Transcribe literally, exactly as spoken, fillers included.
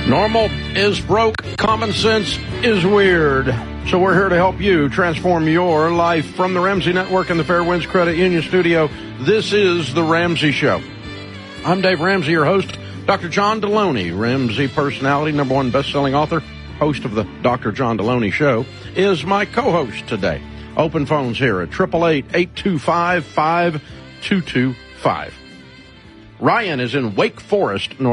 Normal is broke. Common sense is weird. So we're here to help you transform your life. From the Ramsey Network and the Fairwinds Credit Union Studio, this is The Ramsey Show. I'm Dave Ramsey, your host. Doctor John Deloney, Ramsey personality, number one best-selling author, host of the Doctor John Deloney Show, is my co-host today. Open phones here at eight eight eight, eight two five, five two two five. Ryan is in Wake Forest, North